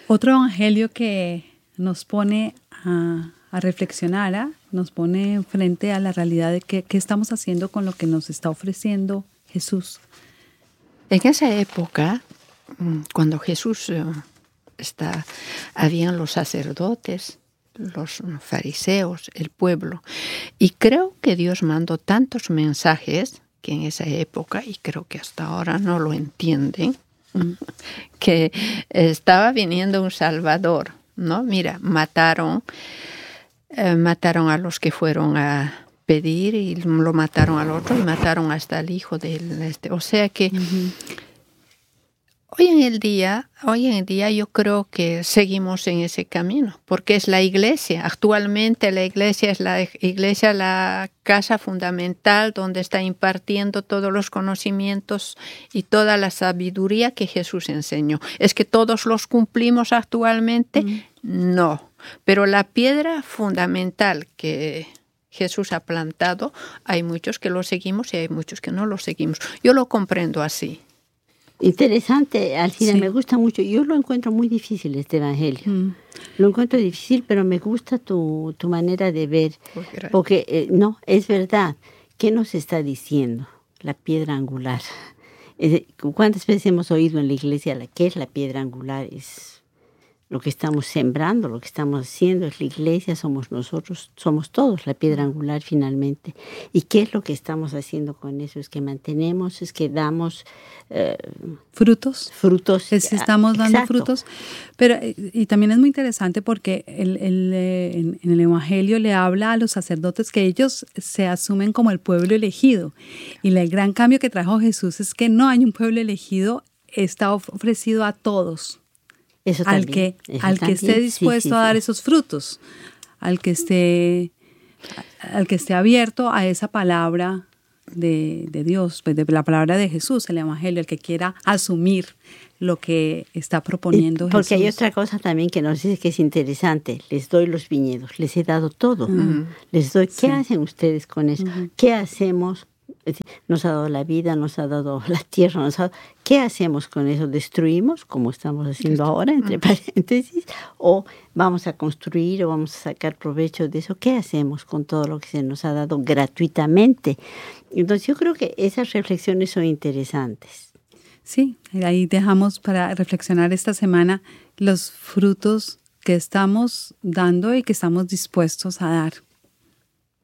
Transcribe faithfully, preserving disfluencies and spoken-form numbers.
Otro evangelio que nos pone a, a reflexionar, ¿eh? Nos pone frente a la realidad de que, qué estamos haciendo con lo que nos está ofreciendo Jesús. En esa época, cuando Jesús está, habían los sacerdotes, los fariseos, el pueblo, y creo que Dios mandó tantos mensajes que en esa época, y creo que hasta ahora no lo entienden, que estaba viniendo un Salvador, ¿no? Mira, mataron, eh, mataron a los que fueron a pedir y lo mataron al otro y mataron hasta el hijo del este. O sea que uh-huh. hoy en el día, hoy en el día yo creo que seguimos en ese camino, porque es la iglesia. Actualmente la iglesia es la iglesia, la casa fundamental donde está impartiendo todos los conocimientos y toda la sabiduría que Jesús enseñó. ¿Es que todos los cumplimos actualmente? Uh-huh. No. Pero la piedra fundamental que Jesús ha plantado, hay muchos que lo seguimos y hay muchos que no lo seguimos. Yo lo comprendo así. Interesante, Alcina, sí. Me gusta mucho. Yo lo encuentro muy difícil este evangelio. Mm. Lo encuentro difícil, pero me gusta tu, tu manera de ver. Porque, eh, no, es verdad. ¿Qué nos está diciendo la piedra angular? Es, ¿Cuántas veces hemos oído en la iglesia la, qué es la piedra angular? Es lo que estamos sembrando, lo que estamos haciendo es la iglesia, somos nosotros, somos todos la piedra angular finalmente. ¿Y qué es lo que estamos haciendo con eso? Es que mantenemos, es que damos eh, frutos. Frutos. Es, estamos dando Exacto. frutos. Pero, y también es muy interesante porque el, el, en, en el Evangelio le habla a los sacerdotes que ellos se asumen como el pueblo elegido. Y el gran cambio que trajo Jesús es que no hay un pueblo elegido, está ofrecido a todos. Eso al también, que eso al también. que esté dispuesto sí, sí, a dar sí. esos frutos, al que esté al que esté abierto a esa palabra de, de Dios, de la palabra de Jesús, el Evangelio, el que quiera asumir lo que está proponiendo Porque Jesús. Porque hay otra cosa también que nos dice que es interesante. Les doy los viñedos, les he dado todo. Uh-huh. Les doy. ¿Qué sí. hacen ustedes con eso? Uh-huh. ¿Qué hacemos? Nos ha dado la vida, nos ha dado la tierra, nos ha dado... ¿Qué hacemos con eso? ¿Destruimos, como estamos haciendo ahora, entre paréntesis? ¿O vamos a construir o vamos a sacar provecho de eso? ¿Qué hacemos con todo lo que se nos ha dado gratuitamente? Entonces yo creo que esas reflexiones son interesantes. Sí, ahí dejamos para reflexionar esta semana los frutos que estamos dando y que estamos dispuestos a dar.